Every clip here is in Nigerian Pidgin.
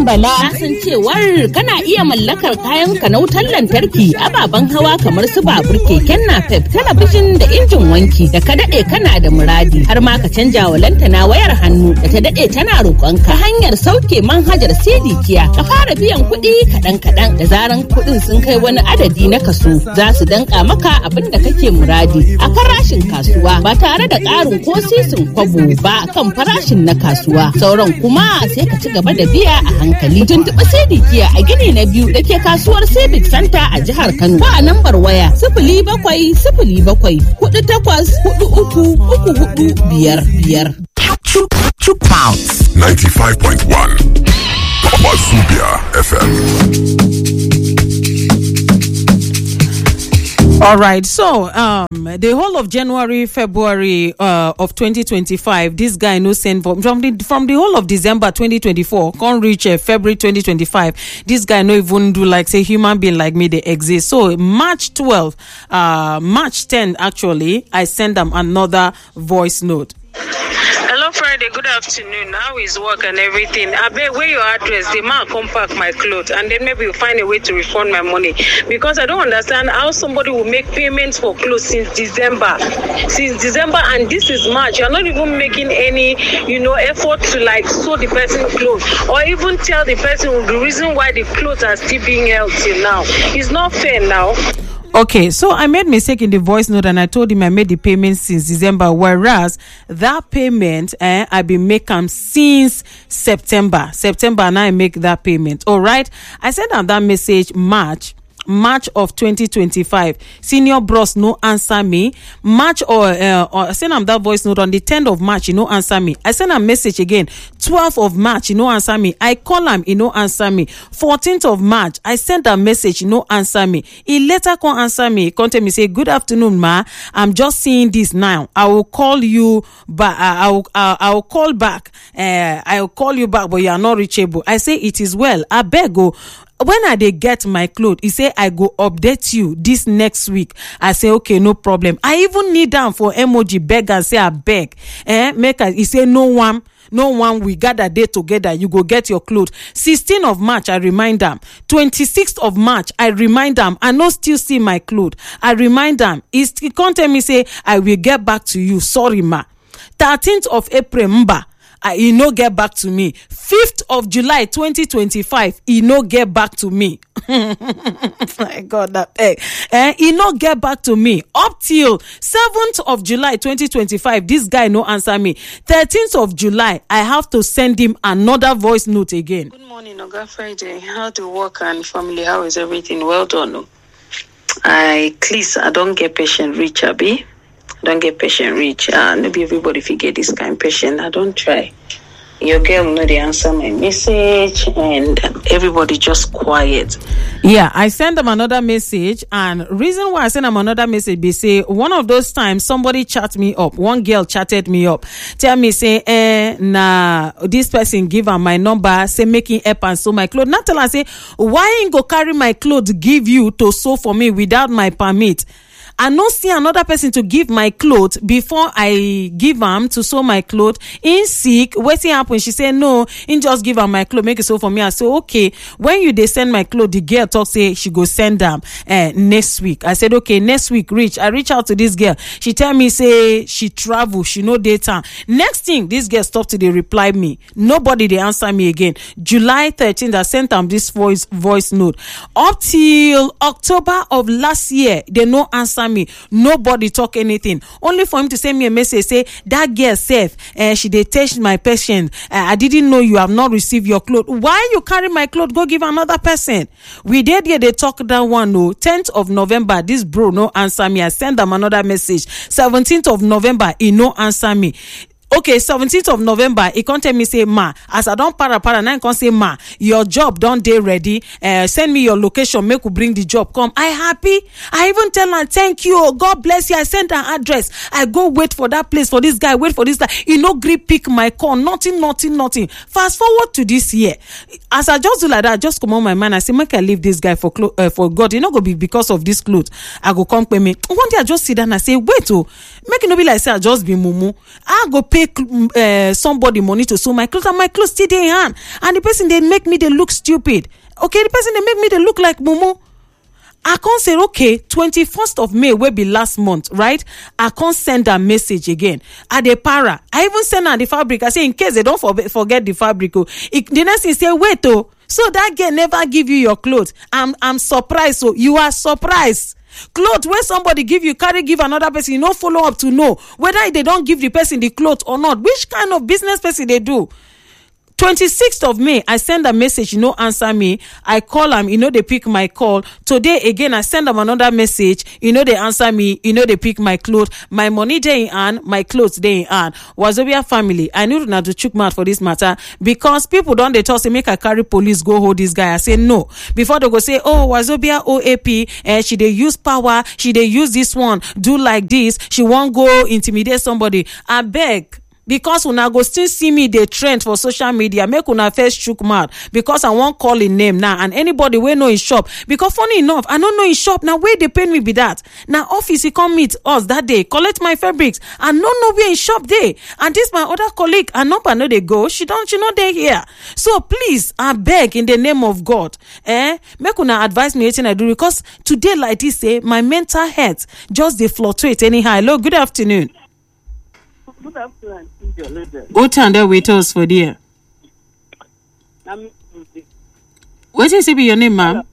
Malam Bala. San cewar kana iya mallakar kayan ka na wutar lantarki, ababen hawa kamar su babur, keken napep, talabijin da injin wanki da ka daɗe kana da muradi. Har ma ka canja wa lantana wayar hannu da ta daɗe tana roƙonka ta hanyar sauke manhajar Sedikiya. Ka fara biyan kuɗi kaɗan-kaɗan, da zaran kuɗin sun kai wani adadi na kaso za su danka maka abin da kake muradi a farashin kasuwa ba tare da ƙarin ko sisin kwabo ba kan farashin na kasuwa. Sauran kuma sai ka ci gaba da biya a hankali. Tuntuɓi Sedikiya a gini na 2 da ke kasuwar Civic Center a jihar Kano. Ba a lambar waya 0707-433445. Two pounds. 95.1 Wazubia FM. All right, so the whole of January, February of 2025, this guy no send from the whole of December 2024, can't reach February 2025. This guy no even do like say human being like me they exist. So March 10 actually, I send them another voice note. Hello Friday, good afternoon. How is work and everything? I bet where your address, the man come pack my clothes and then maybe we'll find a way to refund my money. Because I don't understand how somebody will make payments for clothes since December. And this is March. You're not even making any, effort to like sew the person clothes or even tell the person the reason why the clothes are still being held till now. It's not fair now. Okay, so I made mistake in the voice note and I told him I made the payment since December, whereas that payment I've been making since September and I make that payment. All right, I sent out that message March of 2025. Senior bros no answer me. March or I send him that voice note on the 10th of March, no answer me. I send a message again, 12th of March, no answer me. I call him, no answer me. 14th of March, I send a message, no answer me. He later can't answer me. He contact me, say, good afternoon, ma. I'm just seeing this now. I will call you back. I will call back. I will call you back, but you are not reachable. I say, it is well. I beg go. When I dey get my clothes, he say I go update you this next week. I say okay, no problem. I even need them for emoji beg and say I beg. He say no one we gather day together. You go get your clothes. 16th of March, I remind them. 26th of March, I remind them. I no still see my clothes. I remind them. He can't tell me say I will get back to you. Sorry, ma. 13th of April, mba. He no get back to me. 5th of July 2025, he no get back to me. My God, that he no get back to me. Up till 7th of July 2025, this guy no answer me. 13th of July, I have to send him another voice note again. Good morning, Oga Friday. How to work and family? How is everything? Well done. Please, I don't get patient reach, Abi. Don't get patient reach. Maybe everybody forget this kind of patient. I don't try. Your girl know they answer my message and everybody just quiet. Yeah, I sent them another message, and reason why I sent them another message be say one of those times somebody chat me up. One girl chatted me up, tell me say, this person give her my number, say making help and sew my clothes. Not tell her say why ain't go carry my clothes give you to sew for me without my permit. I no see another person to give my clothes before I give them to sew my clothes. In sick, what's happen? She said, no, in just give her my clothes, make it sew for me. I said, okay. When you they send my clothes, the girl talk say she go send them next week. I said, okay, next week reach. I reach out to this girl. She tell me say she travel, she no data. Next thing, this girl stop to they reply me. Nobody they answer me again. July 13th, I sent them this voice note. Up till October of last year, they no answer me. Nobody talk anything. Only for him to send me a message say that girl safe. She dey test my patient. I didn't know you have not received your clothes. Why you carry my clothes? Go give another person. We did here. They talk that one. No, 10th of November. This bro no answer me. I send them another message. 17th of November. He no answer me. Okay, 17th of November, he can't tell me, say, ma, as I don't para, now he can't say, ma, your job don't dey ready. Send me your location, make we bring the job. Come. I happy. I even tell her, thank you. God bless you. I sent her address. I go wait for that place for this guy, wait for this guy. He no gree pick my call. Nothing. Fast forward to this year. As I just do like that, I just come on my mind. I say, make I leave this guy for God. You know, go be because of this clothes. I go come pay me. One day I just sit down and I say, wait, make it no be like say I just be mumu. I go pay pay somebody money to sew my clothes, and my clothes still dey in hand, and the person they make me they look stupid. Okay, the person they make me they look like mumu. I can't say, okay, 21st of May will be last month, right? I can't send a message again. At the para, I even send her the fabric. I say, in case they don't forget the fabric. The next thing say, wait, so that girl never give you your clothes. I'm surprised. So you are surprised. Clothes where somebody give another person, you no follow up to know whether they don't give the person the clothes or not. Which kind of business person they do? 26th of May, I send a message, answer me. I call them, they pick my call. Today, again, I send them another message, they answer me, they pick my clothes. My money they in hand, my clothes they in hand. Wazobia family, I need to chook mouth for this matter because people don't they talk, say, make I carry police, go hold this guy. I say, no. Before they go say, oh, Wazobia OAP, she they use power, she they use this one, do like this, she won't go intimidate somebody. I beg. Because una go still see me the trend for social media, make una first chook mouth because I won't call in name now and anybody we know in shop. Because funny enough, I don't know in shop now where they pay me be that. Now office he come meet us that day, collect my fabrics and no where in shop day. And this my other colleague and number no they go, she not there here. So please, I beg in the name of God, make una advise me anything I do because today like this my mental health just they fluctuate anyhow. Hello, good afternoon. Good afternoon. What time they wait us for dear? What is it be your name, ma'am?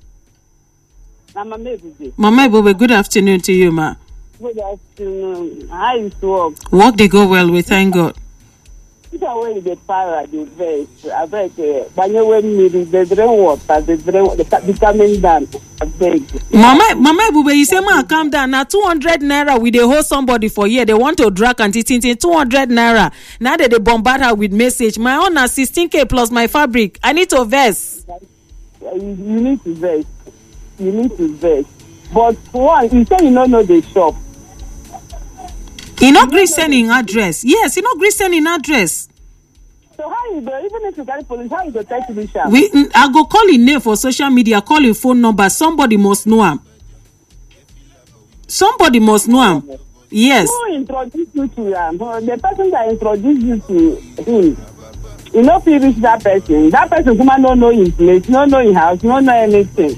Mama Ebube, good afternoon to you, ma. Good afternoon. How is work? Work they go well, we thank God. It's away the para, the vest. I beg, when you went me, the drain water, the coming down. I beg. Mama Ebube, you say, ma, calm down. Now 200 naira, we they hold somebody for year. They want to drag and it's 200 naira. Now they bombard her with message. My own is 16K plus my fabric. I need to vest. You need to vest. You need to vest. But one, you say you don't know the shop. You not agree sending address. Yes, you not agree sending address. So how you go? Even if you carry police, how you go tell to the shop? I go call in name for social media, call in phone number. Somebody must know him. Somebody must know him. Yes. Who introduced you to him? The person that introduced you to him. You know if you reach that person come don't know his place, don't know his house, don't know anything.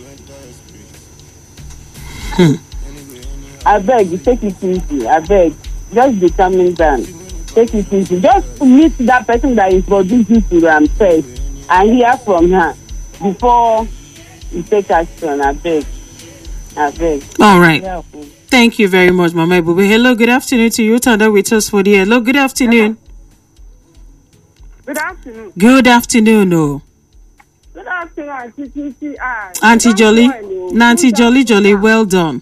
I beg you, take it easy. I beg. Just be coming down. Take it easy. Just meet that person that introduced you to them first and hear from her before you take action. I beg. I beg. All right. Yeah. Thank you very much, Mama Ebube. Hello, good afternoon to you. Tanda with us for the hello. Good afternoon. Good afternoon. Good afternoon, oh. Good afternoon, Auntie Jolly. Auntie Jolly, well done.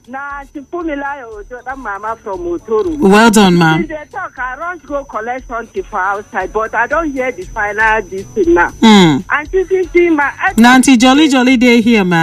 Mama from Otoro. Well done, ma'am. They talk, I run to go collect something for outside, but I don't hear the final this thing now. Auntie Jolly, they here, ma'am.